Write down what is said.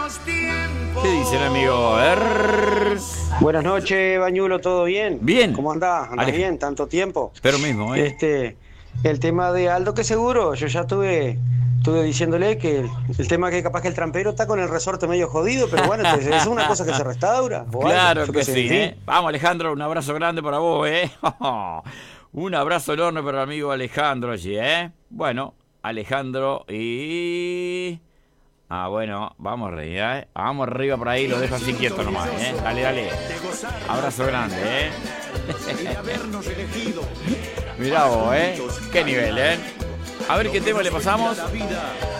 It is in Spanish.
¿Qué dice el amigo? Buenas noches, Bañulo, ¿todo bien? Bien. ¿Cómo andás? ¿Andás bien? ¿Tanto tiempo? Pero mismo, El tema de Aldo, que seguro, yo ya estuve diciéndole que el tema que capaz que el trampero está con el resorte medio jodido, pero bueno, es una cosa que se restaura. O claro algo, que sé, sí, ¿sí? Vamos, Alejandro, un abrazo grande para vos, Un abrazo enorme para el amigo Alejandro allí, Bueno, Alejandro y... bueno, vamos arriba, Vamos arriba por ahí, lo dejo así quieto nomás, Dale. Abrazo grande, Mirá vos, Qué nivel, A ver qué tema le pasamos.